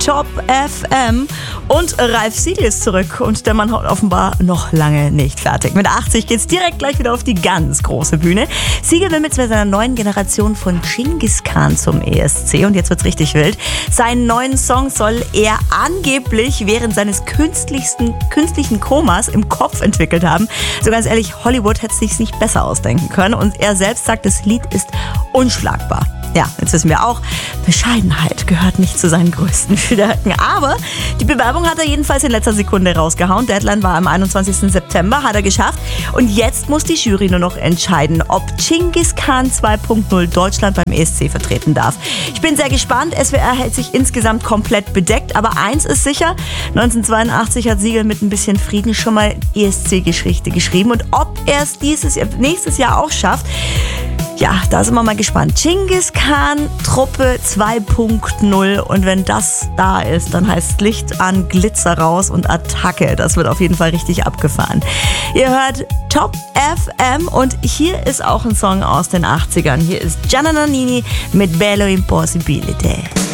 Top FM. Und Ralf Siegel ist zurück und der Mann haut offenbar noch lange nicht fertig. Mit 80 geht's direkt gleich wieder auf die ganz große Bühne. Siegel will mit seiner neuen Generation von Genghis Khan zum ESC und jetzt wird's richtig wild. Seinen neuen Song soll er angeblich während seines künstlichen Komas im Kopf entwickelt haben. So ganz ehrlich, Hollywood hätte es sich nicht besser ausdenken können und er selbst sagt, das Lied ist unschlagbar. Ja, jetzt wissen wir auch, Bescheidenheit gehört nicht zu seinen größten Stärken. Aber die Bewerbung hat er jedenfalls in letzter Sekunde rausgehauen. Deadline war am 21. September, hat er geschafft. Und jetzt muss die Jury nur noch entscheiden, ob Genghis Khan 2.0 Deutschland beim ESC vertreten darf. Ich bin sehr gespannt. SWR hält sich insgesamt komplett bedeckt. Aber eins ist sicher, 1982 hat Siegel mit ein bisschen Frieden schon mal ESC-Geschichte geschrieben. Und ob er es nächstes Jahr auch schafft, ja, da sind wir mal gespannt. Genghis Khan Truppe 2.0 und wenn das da ist, dann heißt Licht an, Glitzer raus und Attacke. Das wird auf jeden Fall richtig abgefahren. Ihr hört Top FM und hier ist auch ein Song aus den 80ern. Hier ist Gianna Nannini mit Bello Impossibilite.